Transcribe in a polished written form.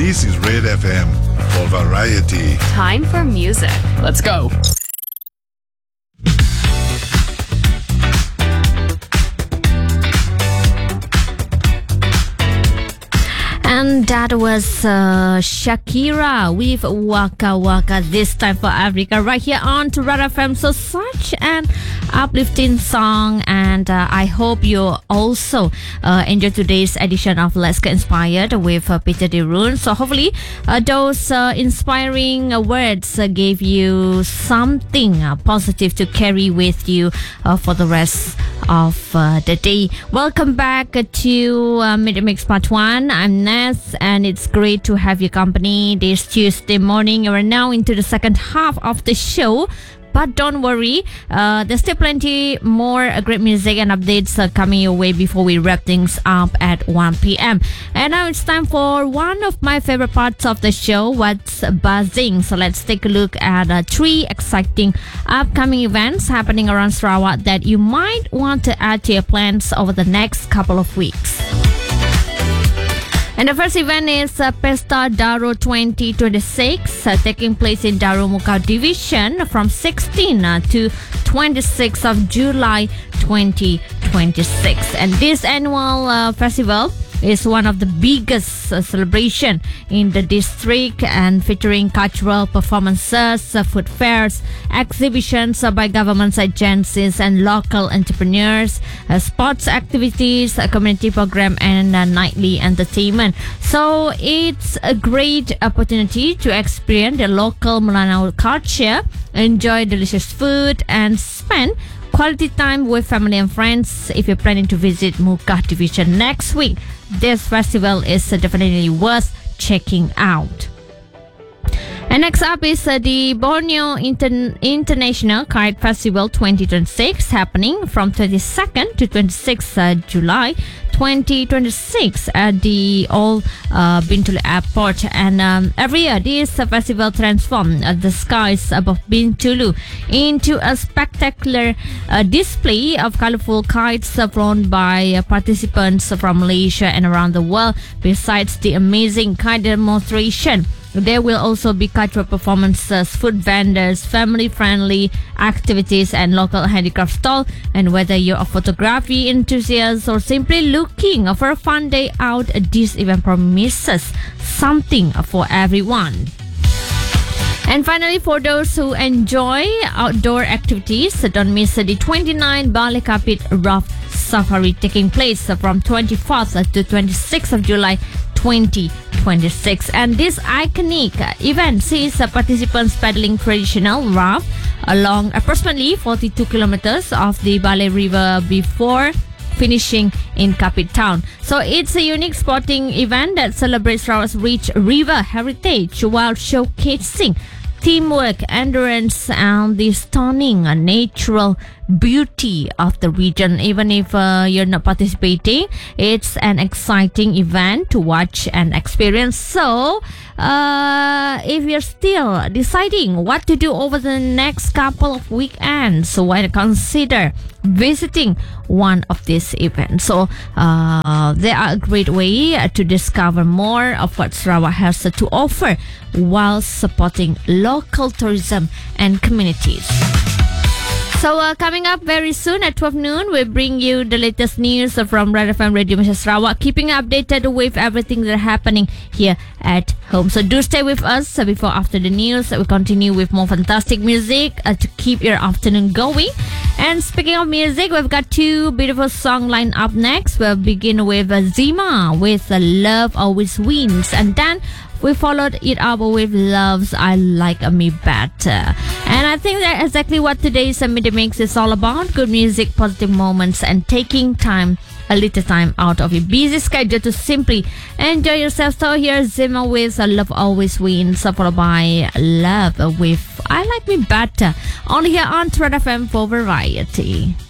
This is Red FM for variety. Time for music. Let's go. And that was Shakira with Waka Waka, this time for Africa, right here on to Red FM. So such an uplifting song, and I hope you also enjoy today's edition of Let's Get Inspired with Peter Derun. So hopefully those inspiring words gave you something positive to carry with you for the rest of the day. Welcome back to Midday Mix Part 1. I'm Ness, and it's great to have your company this Tuesday morning. We're now into the second half of the show. But don't worry, there's still plenty more great music and updates coming your way before we wrap things up at 1 p.m. And now it's time for one of my favorite parts of the show, What's Buzzing. So let's take a look at 3 exciting upcoming events happening around Sarawak that you might want to add to your plans over the next couple of weeks. And the first event is Pesta Daro 2026, taking place in Daro Mukau Division from 16 to 26th of July 2026. And this annual festival is one of the biggest celebration in the district, and featuring cultural performances, food fairs, exhibitions by government agencies and local entrepreneurs, sports activities, a community program, and nightly entertainment. So it's a great opportunity to experience the local Melanau culture, enjoy delicious food, and spend quality time with family and friends. If you're planning to visit Mukah Division next week, this festival is definitely worth checking out. And next up is the Borneo International Kite Festival 2026, happening from 22nd to 26th July 2026 at the Old Bintulu Airport. And every year this festival transforms the skies above Bintulu into a spectacular display of colorful kites flown by participants from Malaysia and around the world. Besides the amazing kite demonstration, there will also be cultural performances, food vendors, family-friendly activities, and local handicraft stall. And whether you're a photography enthusiast or simply looking for a fun day out, this event promises something for everyone. And finally, for those who enjoy outdoor activities, don't miss the 29 Bale Kapit Rough Safari, taking place from 24th to 26th of July 2026. And this iconic event sees participants paddling traditional raft along approximately 42 kilometers of the Bale River before finishing in Kapit Town. So it's a unique sporting event that celebrates Sarawak's rich river heritage while showcasing teamwork, endurance, and the stunning natural beauty of the region. Even if you're not participating, it's an exciting event to watch and experience. So if you're still deciding what to do over the next couple of weekends, so why not consider visiting one of these events? So they are a great way to discover more of what Sarawak has to offer while supporting local tourism and communities. So coming up very soon at 12 noon, we bring you the latest news from Red FM Radio Malaysia Sarawak, keeping you updated with everything that's happening here at home. So do stay with us before after the news. We continue with more fantastic music to keep your afternoon going. And speaking of music, we've got 2 beautiful songs lined up next. We'll begin with Zima with Love Always Wins, and then we followed it up with Love's I Like Me Better. And I think that's exactly what today's Midday Mix is all about. Good music, positive moments, and taking a little time out of your busy schedule to simply enjoy yourself. So here's Zima with Love Always Wins, followed by Love with I Like Me Better, only here on Red FM for variety.